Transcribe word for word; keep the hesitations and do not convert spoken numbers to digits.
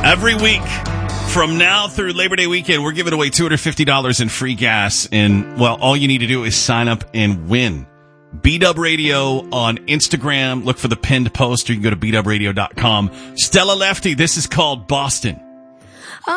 Every week from now through Labor Day weekend, we're giving away two hundred fifty dollars in free gas. And, well, all you need to do is sign up and win. B-Dub Radio on Instagram. Look for the pinned post, or you can go to b dub radio dot com. Stella Lefty, this is called Boston.